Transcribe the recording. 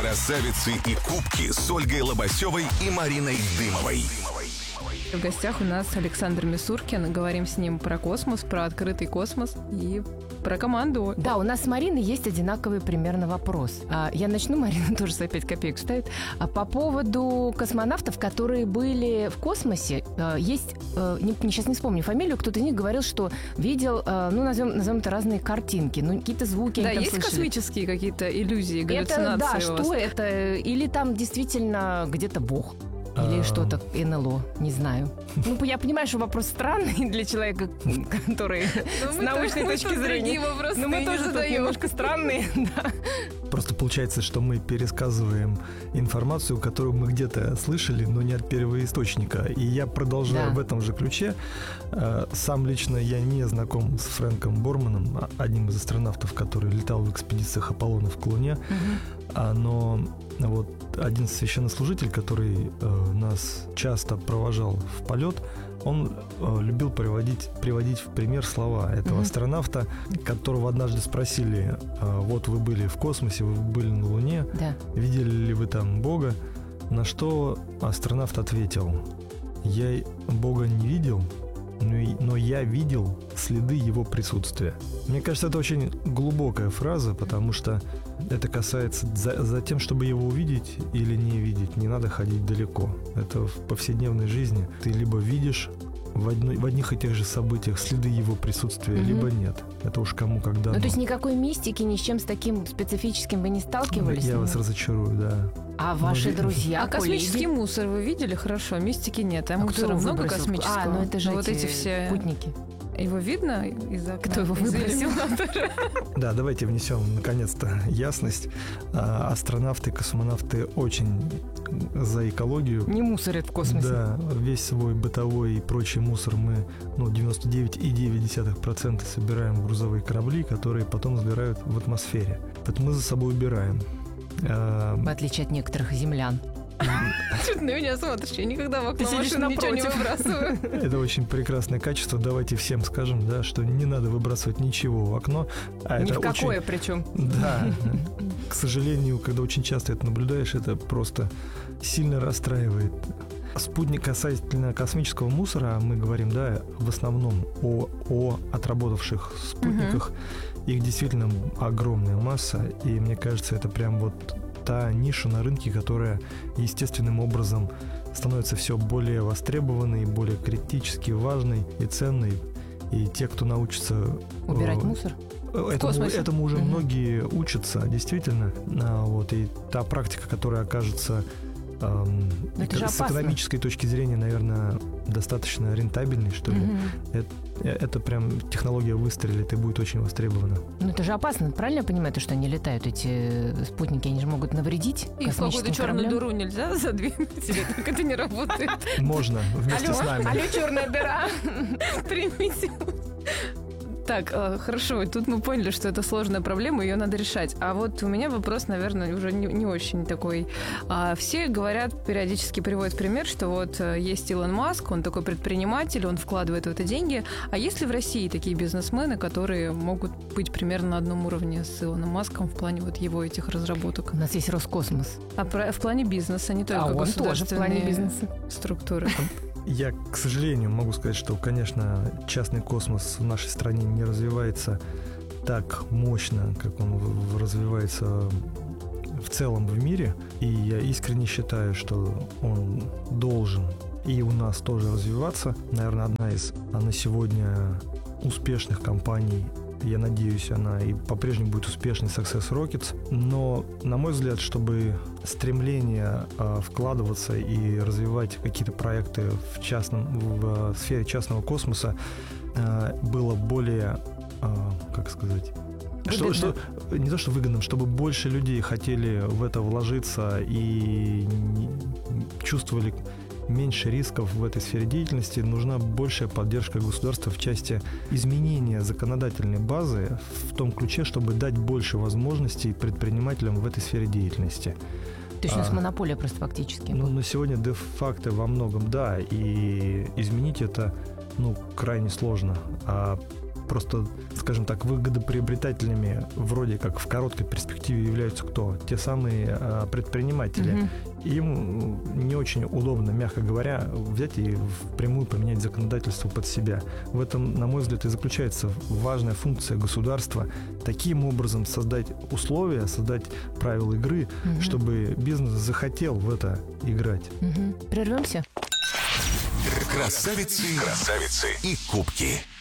Красавицы и кубки с Ольгой Лобасевой и Мариной Дымовой. В гостях у нас Александр Мисуркин. Говорим с ним про космос, про открытый космос и про команду. Да, у нас с Мариной есть одинаковый примерно вопрос. Я начну, Марина тоже за 5 копеек вставит. По поводу космонавтов, которые были в космосе, есть, сейчас не вспомню фамилию, кто-то из них говорил, что видел, назовем это разные картинки, какие-то звуки. Да, есть слышали. Космические какие-то иллюзии, галлюцинации. Да, что это? Или там действительно где-то Бог? Или что-то НЛО, не знаю. Я понимаю, что вопрос странный для человека, который с научной точки зрения. Но мы тоже тут немножко странные. Просто получается, что мы пересказываем информацию, которую мы где-то слышали, но не от первоисточника. И я продолжаю в этом же ключе. Сам лично я не знаком с Фрэнком Борманом, одним из астронавтов, который летал в экспедициях Аполлонов к Луне. Но вот один священнослужитель, который нас часто провожал в полет, он любил приводить в пример слова этого астронавта, которого однажды спросили: вот вы были в космосе, вы были на Луне, видели ли вы там Бога? На что астронавт ответил: я Бога не видел, но я видел следы его присутствия. Мне кажется, это очень глубокая фраза, потому что это касается за тем, чтобы его увидеть или не видеть, не надо ходить далеко. Это в повседневной жизни. Ты либо видишь в одних и тех же событиях следы его присутствия, либо нет. Это уж кому когда. То есть никакой мистики, ни с чем с таким специфическим вы не сталкивались? Я вас разочарую, да. А ваши друзья, коллеги? Космический мусор вы видели? Хорошо, мистики нет. А мусора много космического? Это же вот эти все спутники. Его видно из окна? Кто его выбросил? Да, давайте внесем наконец-то ясность. Астронавты, космонавты очень за экологию. Не мусорят в космосе. Да, весь свой бытовой и прочий мусор мы 99,9% собираем в грузовые корабли, которые потом сгорают в атмосфере. Поэтому мы за собой убираем. В отличие от некоторых землян. Что ты на меня смотришь? Я никогда в окно машины ничего не выбрасываю. Это очень прекрасное качество. Давайте всем скажем, что не надо выбрасывать ничего в окно. Ни в какое причем. Да. К сожалению, когда очень часто это наблюдаешь, это просто сильно расстраивает. Спутник касательно космического мусора, мы говорим, в основном о отработавших спутниках. Их действительно огромная масса, и мне кажется, это прям вот та ниша на рынке, которая естественным образом становится все более востребованной, более критически важной и ценной. И те, кто научится убирать мусор? Этому уже многие учатся, действительно. И та практика, которая окажется с экономической точки зрения, наверное, достаточно рентабельной, что ли. Это прям технология выстрелит и будет очень востребована. Это же опасно, правильно я понимаю, что они летают, эти спутники, они же могут навредить и в какую-то черную дыру нельзя задвинуть, или так это не работает? Можно, вместе с нами. Алло, черная дыра, примите. Так, хорошо, тут мы поняли, что это сложная проблема, ее надо решать. А вот у меня вопрос, наверное, уже не очень такой. Все говорят, периодически приводят пример, что вот есть Илон Маск, он такой предприниматель, он вкладывает в это деньги. А есть ли в России такие бизнесмены, которые могут быть примерно на одном уровне с Илоном Маском в плане вот его этих разработок? У нас есть Роскосмос. В плане бизнеса, не только государственные структуры. Я, к сожалению, могу сказать, что, конечно, частный космос в нашей стране не развивается так мощно, как он развивается в целом в мире. И я искренне считаю, что он должен и у нас тоже развиваться. Наверное, одна из на сегодня успешных компаний, я надеюсь, она и по-прежнему будет успешной, Success Rockets. Но, на мой взгляд, чтобы стремление вкладываться и развивать какие-то проекты в сфере частного космоса было более, не то что выгодным, чтобы больше людей хотели в это вложиться и чувствовали меньше рисков в этой сфере деятельности, нужна большая поддержка государства в части изменения законодательной базы в том ключе, чтобы дать больше возможностей предпринимателям в этой сфере деятельности. То есть у нас монополия просто фактически. На сегодня де-факто во многом, да, и изменить это, крайне сложно. А просто, скажем так, выгодоприобретателями вроде как в короткой перспективе являются кто? Те самые предприниматели. Им не очень удобно, мягко говоря, взять и впрямую поменять законодательство под себя. В этом, на мой взгляд, и заключается важная функция государства. Таким образом создать условия, создать правила игры, чтобы бизнес захотел в это играть. Прервемся. Красавицы и кубки.